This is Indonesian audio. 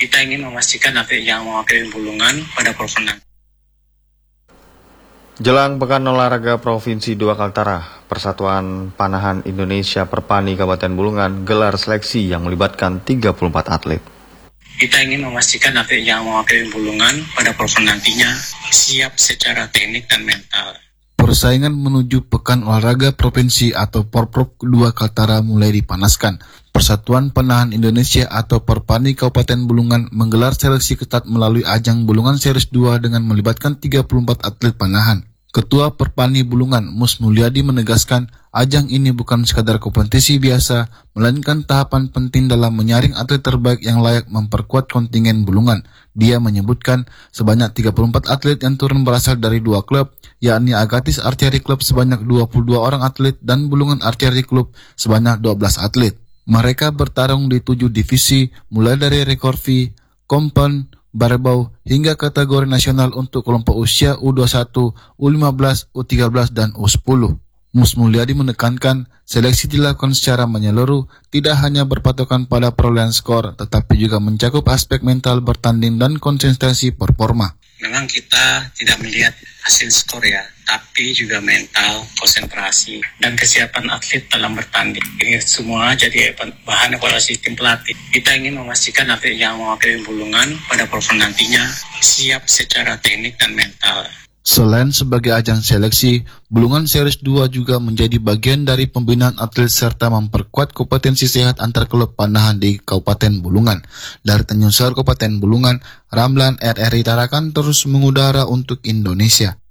Kita ingin memastikan atlet yang mewakili Bulungan pada Provinsi. Jelang Pekan Olahraga Provinsi 2 Kaltara, Persatuan Panahan Indonesia Perpani Kabupaten Bulungan gelar seleksi yang melibatkan 34 atlet. Kita ingin memastikan atlet yang mewakili Bulungan pada Provinsi nantinya siap secara teknik dan mental. Persaingan menuju Pekan Olahraga Provinsi atau Porprov 2 Kaltara mulai dipanaskan. Persatuan Panahan Indonesia atau Perpani Kabupaten Bulungan menggelar seleksi ketat melalui ajang Bulungan Series 2 dengan melibatkan 34 atlet panahan. Ketua Perpani Bulungan, Mus Mulyadi menegaskan, ajang ini bukan sekadar kompetisi biasa, melainkan tahapan penting dalam menyaring atlet terbaik yang layak memperkuat kontingen Bulungan. Dia menyebutkan sebanyak 34 atlet yang turun berasal dari 2 klub, yakni Agatis Archery Club sebanyak 22 orang atlet dan Bulungan Archery Club sebanyak 12 atlet. Mereka bertarung di 7 divisi, mulai dari rekorvi, kompen, barbau, hingga kategori nasional untuk kelompok usia U21, U15, U13, dan U10. Mus Mulyadi menekankan, seleksi dilakukan secara menyeluruh, tidak hanya berpatokan pada perolehan skor, tetapi juga mencakup aspek mental bertanding dan konsistensi performa. Memang kita tidak melihat hasil skor ya, tapi juga mental, konsentrasi, dan kesiapan atlet dalam bertanding. Ini semua jadi bahan evaluasi tim pelatih. Kita ingin memastikan atlet yang mewakili Bulungan pada Provinsi nantinya siap secara teknik dan mental. Selain sebagai ajang seleksi, Bulungan Series 2 juga menjadi bagian dari pembinaan atlet serta memperkuat kompetensi sehat antar klub panahan di Kabupaten Bulungan. Dari Tanjung Sar Kabupaten Bulungan, Ramlan RRI Tarakan terus mengudara untuk Indonesia.